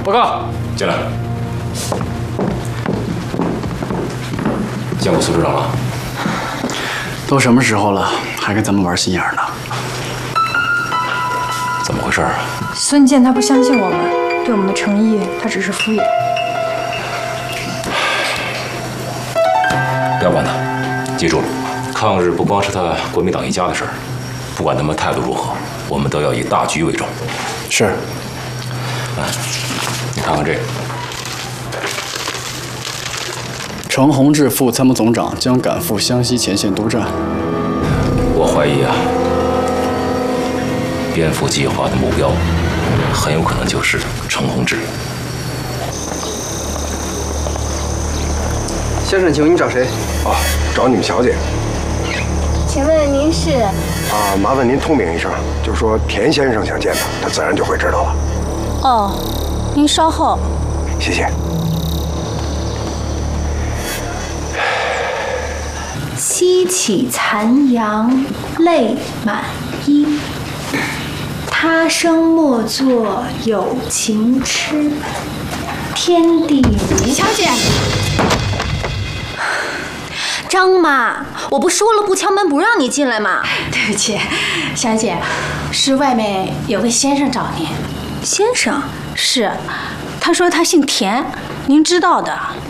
报告， 进来。见过苏处长了？ 都什么时候了，还跟咱们玩心眼呢？ 怎么回事啊？ 孙健他不相信我们，对我们的诚意他只是敷衍。 不要管他，记住了，抗日不光是他国民党一家的事儿，不管他们态度如何，我们都要以大局为重。 是。 来，你看看这个。 程宏志副参谋总长将赶赴湘西前线督战。 我怀疑啊，蝙蝠计划的目标很有可能就是程宏志。 先生，请问你找谁？ 哦，找你们小姐。 请问您是？ 啊，麻烦您通禀一声，就说田先生想见他，他自然就会知道了。 哦，您稍后。 谢谢。 西起残阳，泪满衣。他生莫作有情痴，天地如。 小姐，张妈，我不说了不敲门不让你进来吗？ 对不起，小姐，是外面有位先生找您。 先生？ 是，他说他姓田，您知道的。